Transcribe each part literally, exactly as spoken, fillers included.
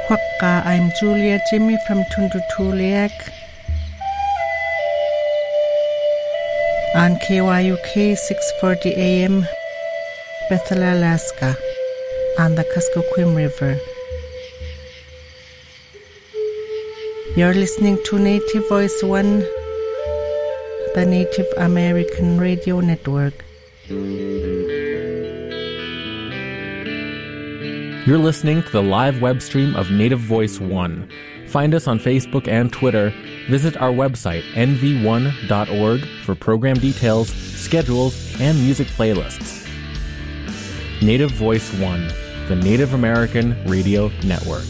Kwakka, I'm Julia Jimmy from Tundutuliak on K Y U K six forty A M, Bethel, Alaska, on the Kuskokwim River. You're listening to Native Voice One, the Native American Radio Network. You're listening to the live web stream of Native Voice One. Find us on Facebook and Twitter. Visit our website, N V one dot org, for program details, schedules, and music playlists. Native Voice One, the Native American Radio Network.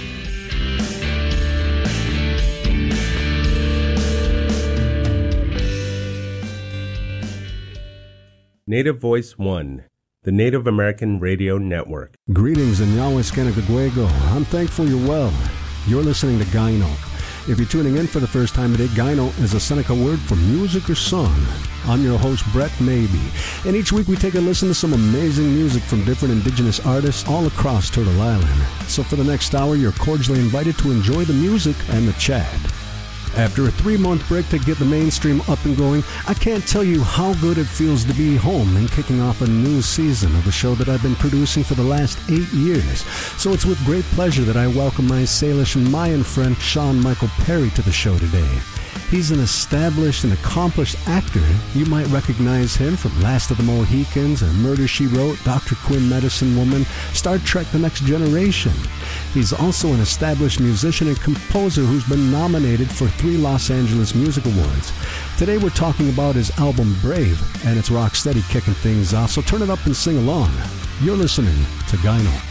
Native Voice One, the Native American Radio Network. Greetings in Yawaskanagagwego. I'm thankful you're well. You're listening to Gaino. If you're tuning in for the first time today, Gaino is a Seneca word for music or song. I'm your host, Brett Maybe, and each week we take a listen to some amazing music from different indigenous artists all across Turtle Island. So for the next hour, you're cordially invited to enjoy the music and the chat. After a three-month break to get the mainstream up and going, I can't tell you how good it feels to be home and kicking off a new season of a show that I've been producing for the last eight years. So it's with great pleasure that I welcome my Salish and Mayan friend Sean Michael Perry to the show today. He's an established and accomplished actor. You might recognize him from Last of the Mohicans, and Murder, She Wrote, Doctor Quinn, Medicine Woman, Star Trek The Next Generation. He's also an established musician and composer who's been nominated for three Los Angeles Music Awards. Today we're talking about his album Brave, and it's rock steady kicking things off, so turn it up and sing along. You're listening to Gaino.